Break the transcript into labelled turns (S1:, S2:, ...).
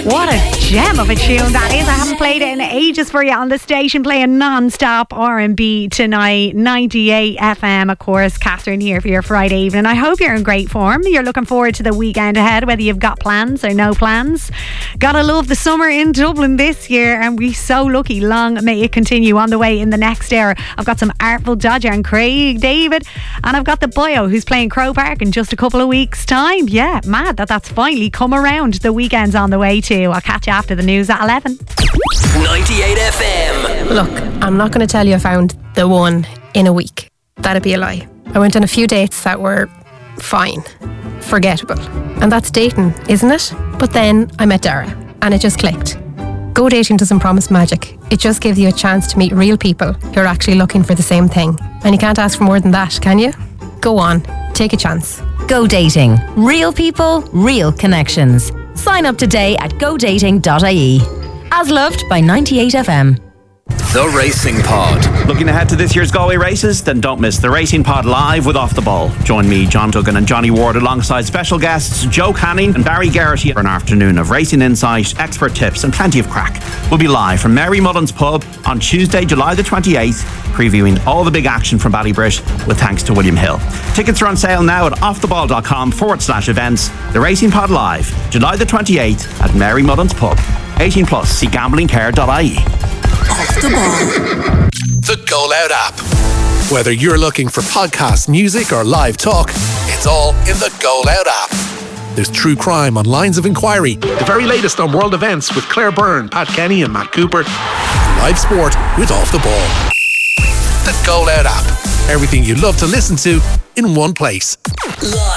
S1: What a gem of a tune that is. I haven't played it in ages for you on the station, playing non-stop R&B tonight. 98 FM, of course. Catherine here for your Friday evening. I hope you're in great form. You're looking forward to the weekend ahead, whether you've got plans or no plans. Gotta love the summer in Dublin this year, and we're so lucky. Long may it continue. On the way in the next hour, I've got some Artful Dodger and Craig David, and I've got the Boyo who's playing Crow Park in just a couple of weeks' time. Yeah, mad that's finally come around. The weekend's on the way too. I'll catch you after the news at 11.
S2: 98 FM.
S3: Look, I'm not going to tell you I found the one in a week. That'd be a lie. I went on a few dates that were fine, forgettable. And that's dating, isn't it? But then I met Dara and it just clicked. Go dating doesn't promise magic. It just gives you a chance to meet real people who are actually looking for the same thing. And you can't ask for more than that, can you? Go on, take a chance.
S4: Go Dating. Real people, real connections. Sign up today at godating.ie. As loved by 98 FM.
S2: The Racing Pod.
S5: Looking ahead to this year's Galway races? Then don't miss the Racing Pod live with Off the Ball. Join me, John Duggan and Johnny Ward alongside special guests Joe Canning and Barry Garrity for an afternoon of racing insight, expert tips and plenty of crack. We'll be live from Mary Mullen's Pub on Tuesday, July the 28th, previewing all the big action from Ballybrit with thanks to William Hill. Tickets are on sale now at offtheball.com/events. The Racing Pod live, July the 28th at Mary Mullen's Pub. 18 plus, see gamblingcare.ie.
S2: Off the Ball. The Go Loud app. Whether you're looking for podcasts, music or live talk, it's all in the Go Loud app. There's true crime on Lines of Inquiry, the very latest on world events with Claire Byrne, Pat Kenny and Matt Cooper, and live sport with Off the Ball. The Go Loud app. Everything you love to listen to in one place.